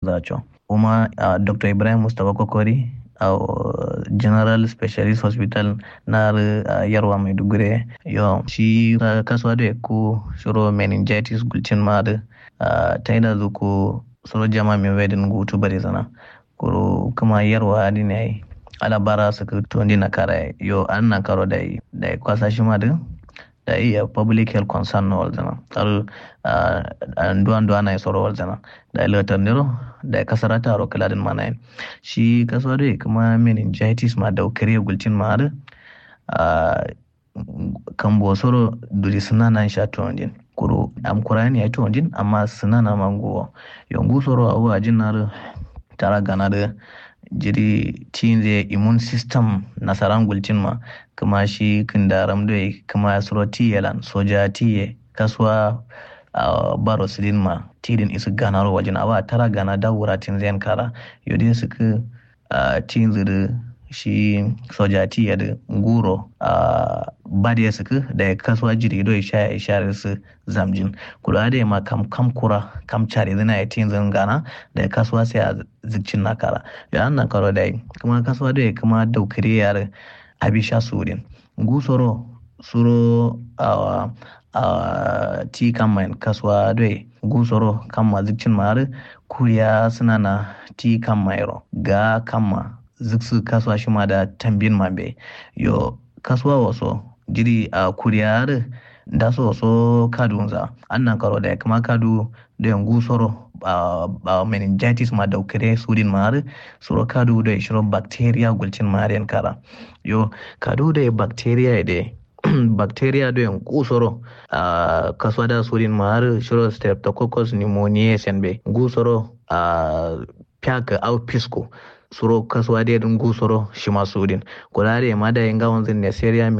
zacho kuma Dr. Ibrahim Mustapha Kokori General Specialist Hospital na Yarwa Maiduguri yo shi kasuwa da ku shiro meningitis gulcin ma da ta yi da zuku soro jama mai wedin gutu bari zana kuro kuma Yarwa ne ai alabara su ka tondi na kara yo an na karo da kwasa shi ma da iya public health concern no walzana ar duan ana soro walzana da ilatar nero da kasarata ro kaladin mana shi kasuwa da kuma meningitis ma da kare gulcin ma da kan bo soro duri suna nan sha tondin kuro am kurani ya tondin amma suna na mango yongu soro awa jinar tara gana da jiri tinze immune system nasaran gulcin ma kuma shi kindaram doi kuma suroti yalan soja tiye kaswa baro sidin ma tidin isu gana ro wajin awa tara gana da wuratin zen kara yodi su ku tinze shi soja tiye da nguro bade su ku da kaswa jiri doi sha su zamjin kula da ma kam kura kam chare zina ya tinze gana da kaswa sai a zikcin na kara ya an na karo dai kuma kaswa doi kuma daukare yare abisha surin gusoro suro ti kamman kaswa doi gusoro kamma zikcin mare kuriya suna na ti kammairo ga kamma ziksu kaswa shi ma da tambin mambe yo kaswa waso jiri a kuriya da so kadunza annan karo da kuma kadu da gusoro meningitis ma daukare sudin mare suro kadu da shiro bacteria gulcin mare kara yo kadu da bacteria de bacteria do en kusoro kaswa da sudin mare shiro streptococcus pneumoniae senbe gusoro piaka au pisco suro kaswa da dun gusoro shima sudin kulare ma da yanga wanzin Neisseria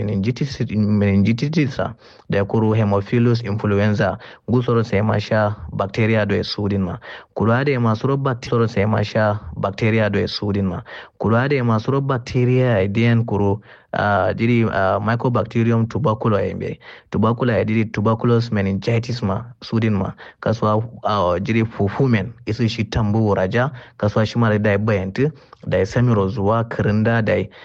meningitis da kuro Haemophilus influenza gusoro sai ma sha bacteria do sudin ma kulare ma suro bacteria sai ma sha bacteria do sudin ma kulare ma suro bacteria idan kuro diri Mycobacterium tuberculosis diri tuberculous meningitis ma sudin ma kaswa diri fufumen isu shi tambu raja kaswa shi ma da bayanti da samiro zuwa kirinda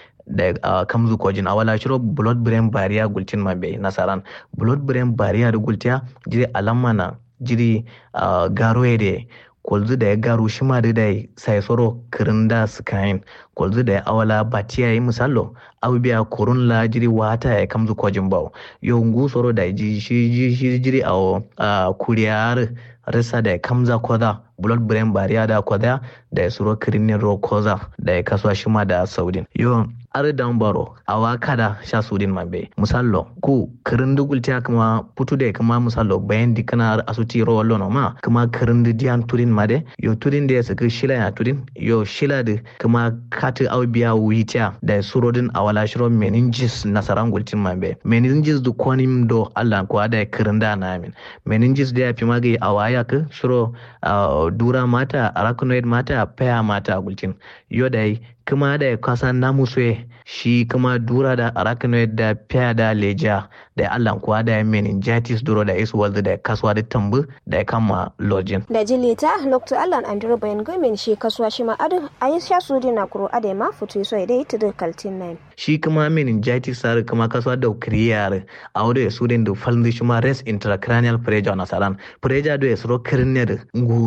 da kamzu kojin awala shiro blood brain barrier gultin ma bai nasaran blood brain barrier da gultiya jiri alamana jiri garoede kolzu da ya garu shi ma da sai soro kirinda sukain kolzu da ya awala batiya yi misallo abubiya kurun la jiri wata ya kamzu kojin bawo yongu soro da shi jiri a kuriyar rasa da ya kamza koda blood brain barrier da koda da ya suro kirinin ro koza da ya kaswa shi ma da saudin yo ar dan baro awa kada sha sudin mambe musallo ku kirin dugulta kuma putu da kuma musallo bayan dikana asuti ro wallo no ma kuma kirin diyan turin made yo turin da ya saka shila ya turin yo shila da kuma kati aubiya wuita da surodin awala shiro meningitis nasaran gultin mambe meningitis du konim do Allah ko da kirin da na amin meningitis da ya fi magi awaya ka shiro dura mata arachnoid mata paya mata gultin yo dai kuma da kasa namuswe shi kuma dura da arachnoid da paya da leja da Allah kuwa da meningitis duro da isu walda da kaswa da tambu da kama lojin da jilita Dr. Allan Andrew bayan gomen shi kaswa shi ma adu Aisha Sudina kuro ade ma futu so da ita da kaltin nan shi kuma meningitis sar kuma kaswa da kriyar awde sudin da falndi shi ma rest intracranial pressure na saran pressure do esro kirner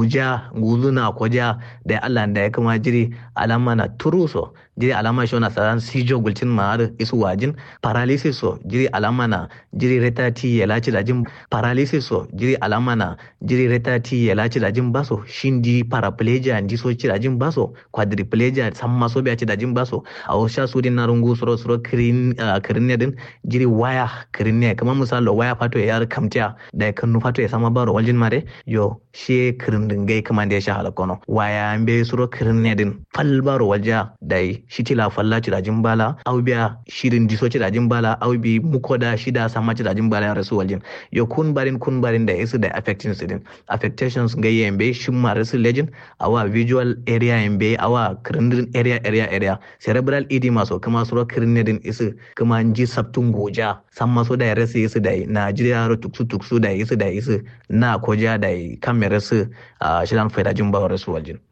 nguzuna koja da Allah da kuma jiri alama na turuso jiri alama shi na saran sijo gultin ma isu wajin paralysis so jiri alama na jiri retati ya laci dajin paralysis so jiri alama na jiri retati ya laci dajin baso shindi paraplegia ndi so ci dajin baso quadriplegia samma so biya ci dajin baso a sha su din na rungu suro kirin ne din jiri waya kirin ne kamar misalo waya fato ya kamtiya da kan fato ya sama baro waljin mare yo she kirin din gai kamar da ya sha halakono waya ambe suro kirin ne din fal baro walja dai shitila falla ci dajin bala au biya shirin diso ci dajin bala au bi mukoda shida sama ci dajin bala rasu waljin yo kun barin da isu da affectations gai yambe shimma rasu legend awa visual area yambe awa kirin area cerebral edema so kuma suro kirin ne din isu kuma ji sabtun goja samma so da rasu isu da Najeriya ro tuksu da isu na koja da kamera su shidan faidajin ba rasu waljin